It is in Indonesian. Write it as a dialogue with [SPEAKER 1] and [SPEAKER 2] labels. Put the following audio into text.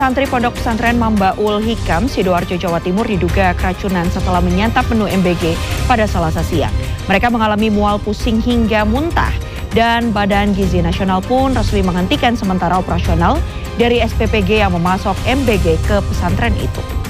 [SPEAKER 1] Santri Pondok Pesantren Mambaul Hikam, Sidoarjo, Jawa Timur diduga keracunan setelah menyantap menu MBG pada Selasa siang. Mereka mengalami mual pusing hingga muntah dan Badan Gizi Nasional pun resmi menghentikan sementara operasional dari SPPG yang memasok MBG ke pesantren itu.